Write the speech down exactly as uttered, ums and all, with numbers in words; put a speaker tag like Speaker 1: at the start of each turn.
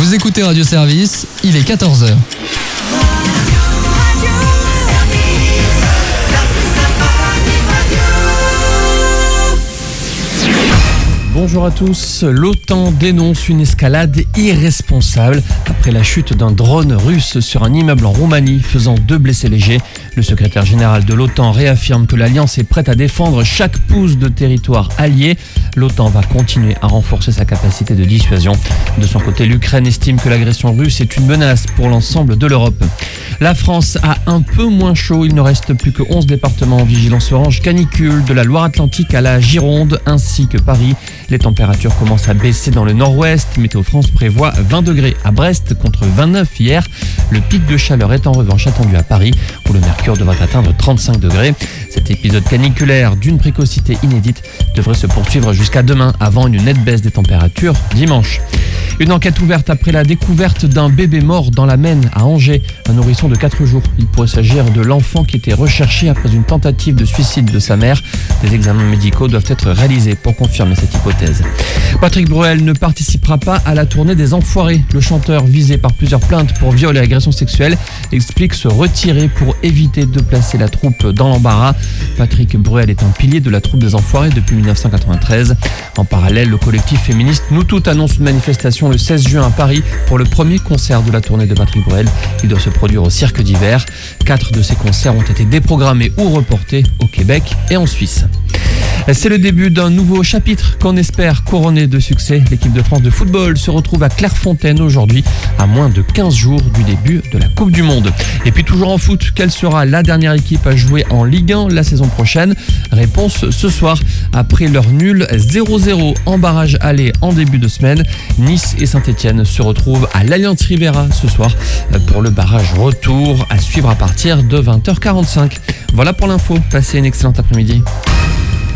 Speaker 1: Vous écoutez Radio Service, il est quatorze heures.
Speaker 2: Bonjour à tous. L'OTAN dénonce une escalade irresponsable après la chute d'un drone russe sur un immeuble en Roumanie, faisant deux blessés légers. Le secrétaire général de l'OTAN réaffirme que l'Alliance est prête à défendre chaque pouce de territoire allié. L'OTAN va continuer à renforcer sa capacité de dissuasion. De son côté, l'Ukraine estime que l'agression russe est une menace pour l'ensemble de l'Europe. La France a un peu moins chaud. Il ne reste plus que onze départements en vigilance orange canicule, de la Loire-Atlantique à la Gironde, ainsi que Paris. Les températures commencent à baisser dans le nord-ouest. Météo France prévoit vingt degrés à Brest contre vingt-neuf hier. Le pic de chaleur est en revanche attendu à Paris, où le mercure devrait atteindre trente-cinq degrés. Cet épisode caniculaire d'une précocité inédite devrait se poursuivre jusqu'à demain, avant une nette baisse des températures dimanche. Une enquête ouverte après la découverte d'un bébé mort dans la Maine à Angers, un nourrisson de quatre jours. Il pourrait s'agir de l'enfant qui était recherché après une tentative de suicide de sa mère. Des examens médicaux doivent être réalisés pour confirmer cette hypothèse. Patrick Bruel ne participera pas à la tournée des Enfoirés. Le chanteur, visé par plusieurs plaintes pour viol et agression sexuelle, explique se retirer pour éviter de placer la troupe dans l'embarras. Patrick Bruel est un pilier de la troupe des Enfoirés depuis dix-neuf cent quatre-vingt-treize. En parallèle, le collectif féministe Nous Toutes annonce une manifestation le seize juin à Paris pour le premier concert de la tournée de Patrick Bruel. Il doit se produire au Cirque d'hiver. Quatre de ces concerts ont été déprogrammés ou reportés au Québec et en Suisse. C'est le début d'un nouveau chapitre qu'on espère couronner de succès. L'équipe de France de football se retrouve à Clairefontaine aujourd'hui, à moins de quinze jours du début de la Coupe du Monde. Et puis toujours en foot, quelle sera la dernière équipe à jouer en Ligue un la saison prochaine? Réponse ce soir, après leur nul zéro zéro en barrage aller en début de semaine. Nice et Saint-Etienne se retrouvent à l'Allianz Riviera ce soir pour le barrage retour, à suivre à partir de vingt heures quarante-cinq. Voilà pour l'info, passez une excellente après-midi.